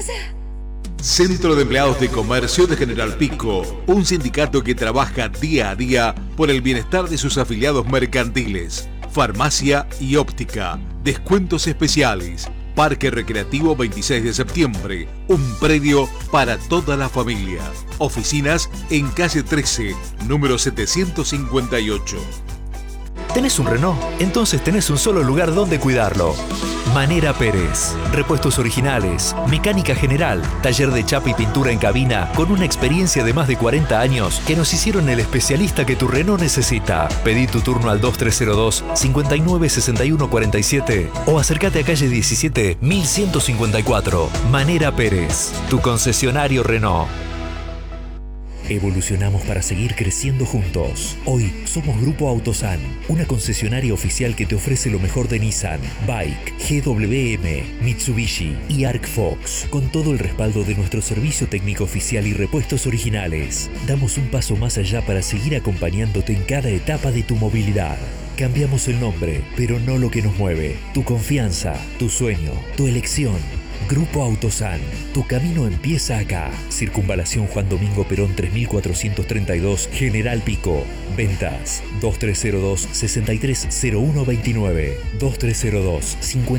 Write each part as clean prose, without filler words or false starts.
casa? Centro de Empleados de Comercio de General Pico, un sindicato que trabaja día a día por el bienestar de sus afiliados mercantiles. Farmacia y óptica, descuentos especiales, Parque Recreativo 26 de septiembre, un predio para toda la familia. Oficinas en calle 13, número 758. ¿Tenés un Renault? Entonces tenés un solo lugar donde cuidarlo. Manera Pérez. Repuestos originales, mecánica general, taller de chapa y pintura en cabina con una experiencia de más de 40 años que nos hicieron el especialista que tu Renault necesita. Pedí tu turno al 2302 59 61 47 o acércate a calle 17 1154. Manera Pérez, tu concesionario Renault. Evolucionamos para seguir creciendo juntos. Hoy somos Grupo Autosan, una concesionaria oficial que te ofrece lo mejor de Nissan, Bike, GWM, Mitsubishi y Arc Fox, con todo el respaldo de nuestro servicio técnico oficial y repuestos originales. Damos un paso más allá para seguir acompañándote en cada etapa de tu movilidad. Cambiamos el nombre, pero no lo que nos mueve. Tu confianza, tu sueño, tu elección. Grupo Autosan, tu camino empieza acá. Circunvalación Juan Domingo Perón 3432, General Pico. Ventas 2302 630129, 2302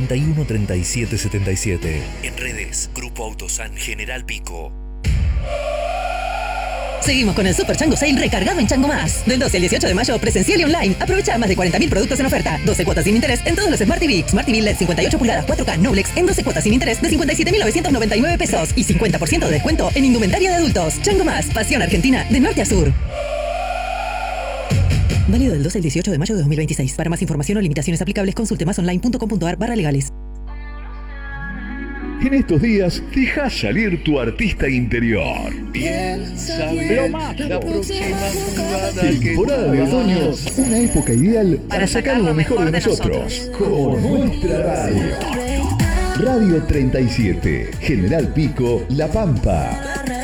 513777. En redes, Grupo Autosan General Pico. Seguimos con el Super Chango Sale recargado en Chango Más. Del 12 al 18 de mayo, presencial y online. Aprovecha más de 40.000 productos en oferta. 12 cuotas sin interés en todos los Smart TV. Smart TV LED 58 pulgadas 4K Noblex en 12 cuotas sin interés de 57.999 pesos. Y 50% de descuento en indumentaria de adultos. Chango Más, pasión argentina de norte a sur. Válido del 12 al 18 de mayo de 2026. Para más información o limitaciones aplicables, consulte masonline.com.ar/legales. En estos días, deja salir tu artista interior. Piensa bien la próxima jugada. Temporada de otoño, una época ideal para sacar lo mejor de nosotros. Con nuestra radio. Radio 37, General Pico, La Pampa.